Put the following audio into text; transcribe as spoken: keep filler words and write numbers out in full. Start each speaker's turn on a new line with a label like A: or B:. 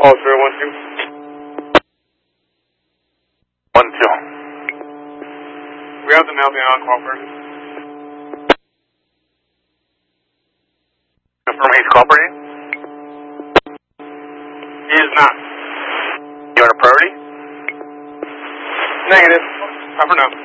A: Oh, zero one two.
B: One two.
A: We have the male being on cooperating.
B: Confirm he's cooperating?
A: He is not.
B: You on a priority?
A: Negative. Not for now.